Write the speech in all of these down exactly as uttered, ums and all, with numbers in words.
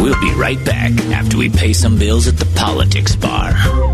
We'll be right back after we pay some bills at the Politics Bar.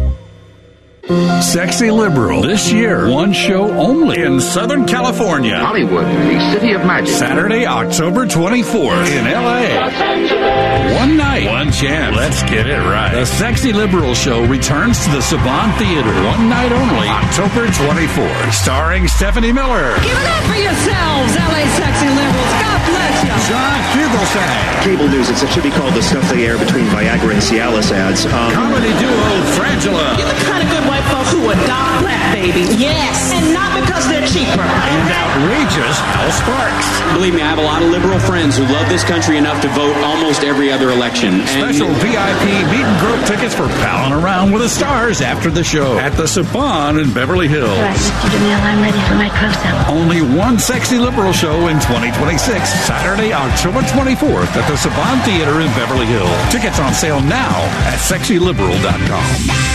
Sexy Liberal, this year, one show only in Southern California. Hollywood, the city of magic. Saturday, October twenty-fourth in L A. One night, one chance. Let's get it right. The Sexy Liberal show returns to the Saban Theater. One night only, October twenty-fourth. Starring Stephanie Miller. Give it up for yourselves, L A Sexy Liberals. God bless you. John Fugelsang. Cable news, it should be called the stuff they air between Viagra and Cialis ads. Um, Comedy duo Frangela. You're the kind of good white folks who adopt black babies. Yes. And not because they're cheaper. And outrageous Al Sparks. Believe me, I have a lot of liberal friends who love this country enough to vote almost every other election. Special and V I P meet and grope tickets for palling around with the stars after the show at the Saban in Beverly Hills. All right, Mister DeMille, I'm ready for my close-up. Only one Sexy Liberal show in twenty twenty-six, Saturday, October twenty-fourth at the Saban Theater in Beverly Hills. Tickets on sale now at sexy liberal dot com.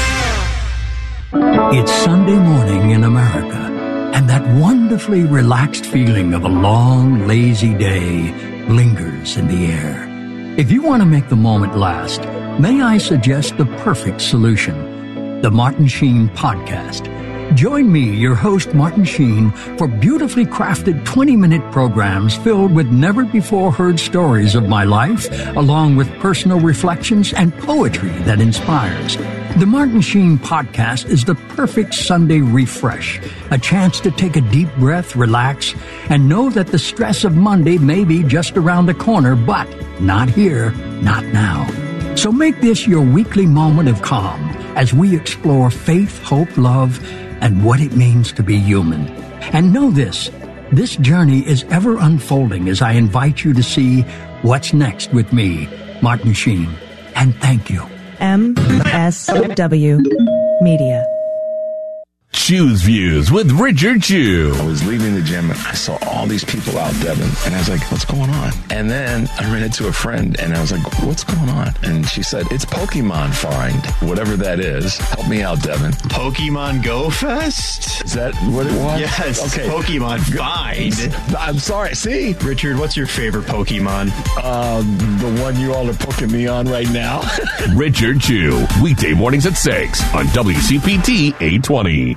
It's Sunday morning in America, and that wonderfully relaxed feeling of a long, lazy day lingers in the air. If you want to make the moment last, may I suggest the perfect solution, the Martin Sheen Podcast. Join me, your host, Martin Sheen, for beautifully crafted twenty-minute programs filled with never-before-heard stories of my life, along with personal reflections and poetry that inspires. The Martin Sheen Podcast is the perfect Sunday refresh, a chance to take a deep breath, relax, and know that the stress of Monday may be just around the corner, but not here, not now. So make this your weekly moment of calm as we explore faith, hope, love, and what it means to be human. And know this, this journey is ever unfolding as I invite you to see what's next with me, Martin Sheen. And thank you. M S W Media. Choose Views with Richard Chew. I was leaving the gym and I saw all these people out, Devin, and I was like, what's going on? And then I ran into a friend and I was like, what's going on? And she said, it's Pokemon Find, whatever that is. Help me out, Devin. Pokemon Go Fest? Is that what it was? Yes, okay. Pokemon Find. I'm sorry, see? Richard, what's your favorite Pokemon? Uh, the one you all are poking me on right now. Richard Chew, weekday mornings at six on W C P T eight twenty.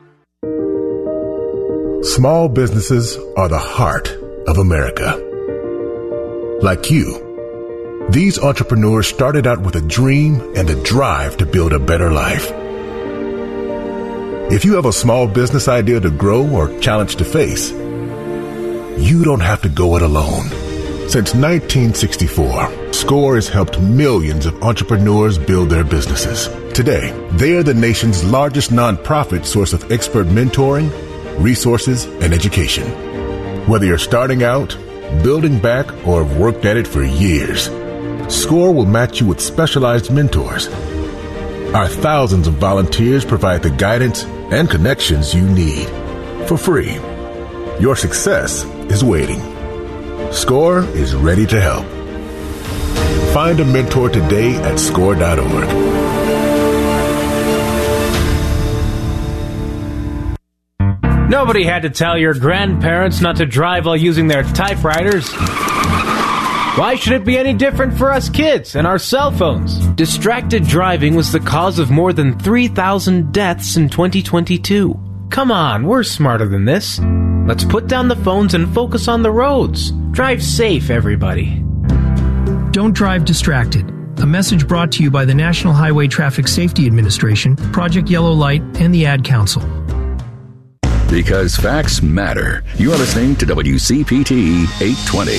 Small businesses are the heart of America. Like you, these entrepreneurs started out with a dream and a drive to build a better life. If you have a small business idea to grow or challenge to face, you don't have to go it alone. Since nineteen sixty-four, SCORE has helped millions of entrepreneurs build their businesses. Today, they are the nation's largest nonprofit source of expert mentoring, resources, and education. Whether you're starting out, building back, or have worked at it for years, SCORE will match you with specialized mentors. Our thousands of volunteers provide the guidance and connections you need for free. Your success is waiting. SCORE is ready to help. Find a mentor today at score dot org. Nobody had to tell your grandparents not to drive while using their typewriters. Why should it be any different for us kids and our cell phones? Distracted driving was the cause of more than three thousand deaths in twenty twenty-two. Come on, we're smarter than this. Let's put down the phones and focus on the roads. Drive safe, everybody. Don't drive distracted. A message brought to you by the National Highway Traffic Safety Administration, Project Yellow Light, and the Ad Council. Because facts matter. You are listening to W C P T eight twenty.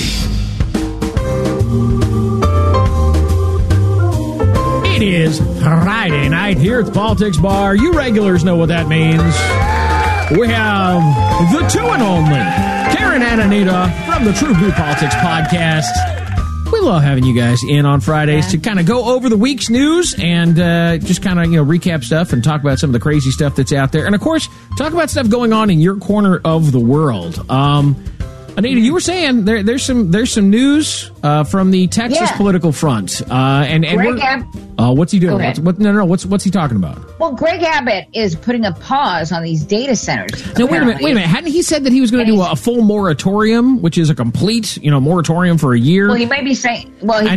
It is Friday night here at the Politics Bar. You regulars know what that means. We have the two and only Karen and Anita from the True Blue Politics Podcast. We love having you guys in on Fridays yeah. to kind of go over the week's news and uh, just kind of, you know, recap stuff and talk about some of the crazy stuff that's out there. And, of course, talk about stuff going on in your corner of the world. Um, Anita, you were saying there, there's some there's some news uh, from the Texas yeah. political front. Uh, and and Greg Ab- uh, what's he doing? What's, what, no, no, no. What's, what's he talking about? Well, Greg Abbott is putting a pause on these data centers. No, wait a minute. Wait a minute. Hadn't he said that he was going to do a, a full moratorium, which is a complete, you know, moratorium for a year? Well, he may be saying. Well, he